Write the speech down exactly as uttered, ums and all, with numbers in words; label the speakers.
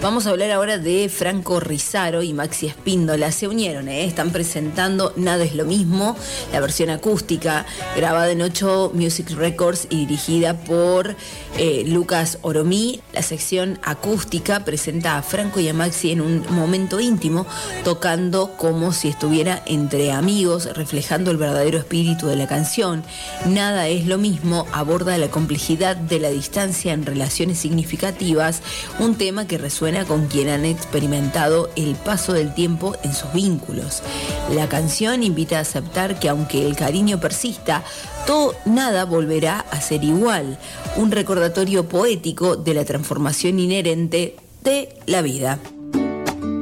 Speaker 1: Vamos a hablar ahora de Franco Rizaro y Maxi Espíndola. Se unieron, ¿eh? Están presentando Nada es lo mismo, la versión acústica, grabada en ocho Music Records y dirigida por eh, Lucas Oromí. La sección acústica presenta a Franco y a Maxi en un momento íntimo, tocando como si estuviera entre amigos, reflejando el verdadero espíritu de la canción. Nada es lo mismo aborda la complejidad de la distancia en relaciones significativas, un tema que resuena con quien han experimentado el paso del tiempo en sus vínculos. La canción invita a aceptar que aunque el cariño persista, todo, nada volverá a ser igual. Un recordatorio poético de la transformación inherente de la vida.